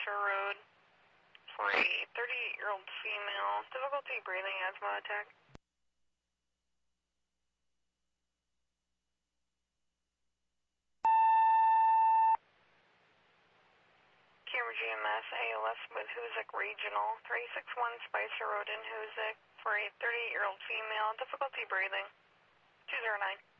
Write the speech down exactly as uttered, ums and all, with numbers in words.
Spicer Road for a thirty-eight-year-old female. Difficulty breathing, asthma attack. Cambridge E M S, A L S with Hoosick Regional, three sixty-one Spicer Road in Hoosick for a thirty-eight-year-old female. Difficulty breathing, two zero nine.